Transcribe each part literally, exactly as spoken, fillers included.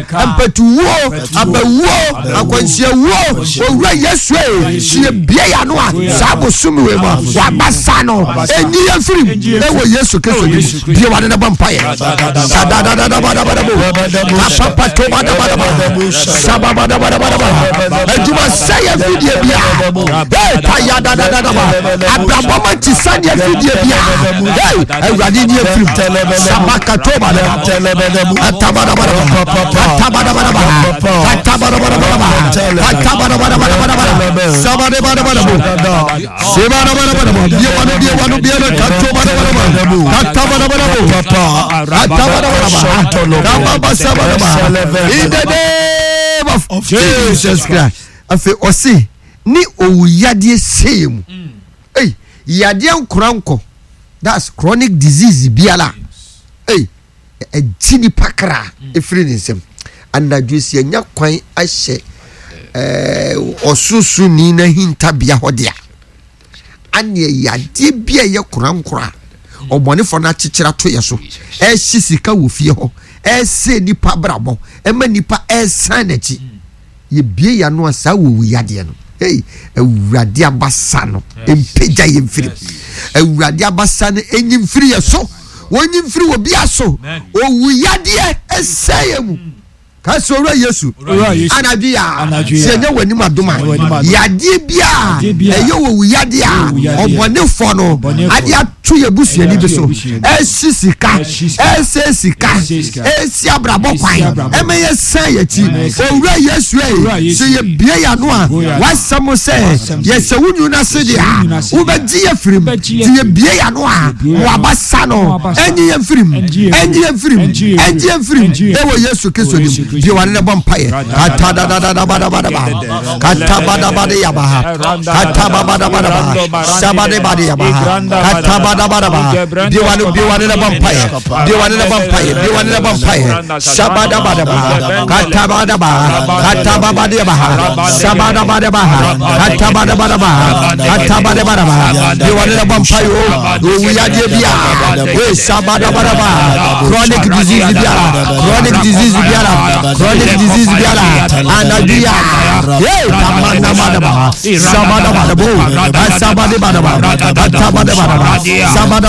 empetu wo abawo akwansia wo owura Yesu e sie bia ya no a sabosumi we mo wa basa no eni afiri e wo Yesu Kristo bia wa na bampaye sadada da da da da bo papa to ba da ba da sababa da ba da ba ejuma say afiri bia eh paya da da da ba abrabo ma ti sane afiri bia eh awurade ni afiri sabaka to ba da ataba da ba da ataba da ba da ataba da ba da ataba da ba da sabade ba da ba da sebana ba da ba dia wanu dia wanu dia ka to ba da ba ataba da ba da papa ataba da ba da sababa ba in the name of Jesus Christ afi osi ni owuyade same eh yade nkoranko that's chronic disease biala eh a jini pakra efiri nsem anadwesi anya kwan ahye eh osusu ni na hintabia hodia ane yade bia ye korankora obonefo na chichira to yeso e hyi wo fie ho e se nipa brabo e ma nipa e san nachi ye bie ya no asa wo yade no hey awurade abasa no empeja ye mfiri awurade abasa no enyim firi yeso wonyim firi wo bia so o wuyade e seye mu kasoro Yesu anadua senye wani madoma yade bia eyo wo yade a obonefo no ade atu yebusu ani beso esi sika esi sika esi abrabo kwan emeye san yachi owura Yesu e se ye bia ya no a wasamo se ye se wunu na se dia wo beji ye firim ti ye bia ya no a wo abasa no enyi ye firim enyi ye firim enyi ye firim ewo Yesu Kristo ni di wane bompaye kata da da da ba da ba da ba kata ba da ba de ya ba kata ba ba da ba da ba sabade ba de ya ba kata ba da ba da ba di wane di wane bompaye di wane bompaye di wane bompaye sabada ba da ba kata ba da ba kata ba ba de ya ba sabada ba da ba kata ba da ba da ba kata ba da ba da ba di wane bompaye o wi ya de bia we sabada ba da ba chronic disease bia chronic disease bia chronic disease biara anadia hey tamana madaba sabada badabo sabada badaba sabada badaba sabada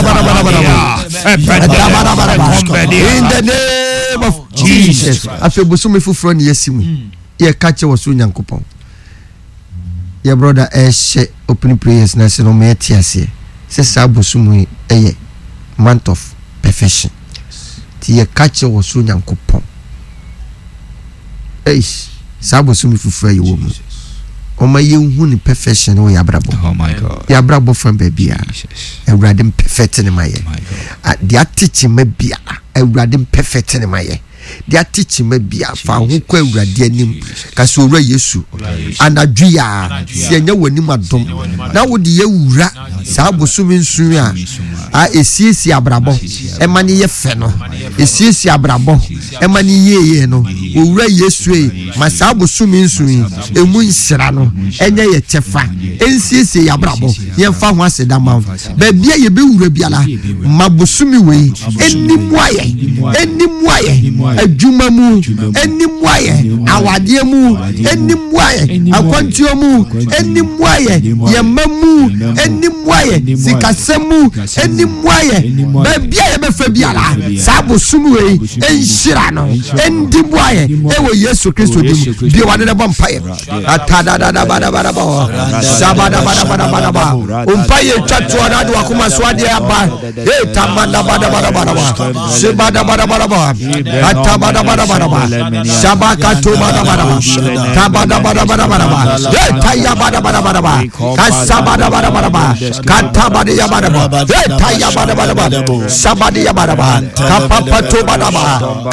badaba in the name of Jesus afebusu me fufuro ne yesimu ye kache wo so nyankopon your brother eh she open prayers na se no me tiase se sabusu mu eye month of perfection ti ye kache wo so nyankopon eh sabusu mi fufura ye wo mu o ma ye hu ni perfection o ya brabo oh my god ya brabo from baby a awurade perfect ni maye dia teach me bia awurade perfect ni maye dia teach me bia fa ho kwa awurade anim ka so owura Yesu anadwia se nya wanim adom na wo de ye wura sabusu mi nsu a a esiesi abrabo e ma ni ye fe no esiesi abrabo e ma ni ye ye no owura Yesu e ma sabusu mi nsu e mu nsira no enye ye chefa ensiesi abrabo ye fa ho aseda ma ba bia ye be wura biala mabusumi we enimu aye enimu aye adwuma mu enimu aye awade mu enimu aye akwantio mu enimu aye ye mamu enimu aye sikasemu enimu aye ba bia ye be fa biala sabusumi we enshira no endimu aye ewo Yesu Kristo dim bi wane na bompaye atada da da ba da ba da ba sabada ba da ba da ba da ba umpaye twatu na do akoma so ade aba e tamanda ba da ba da ba da ba sebada ba da ba da ba ataba da ba da ba da ba sabaka to ba da ba da ba tabada ba da ba da ba da ba e taya ba da ba da ba da ba kasabada ba da ba da ba kataba de ya ba da ba e taya ba da ba da ba sabadi ya ba da ba kapapa to ba da ba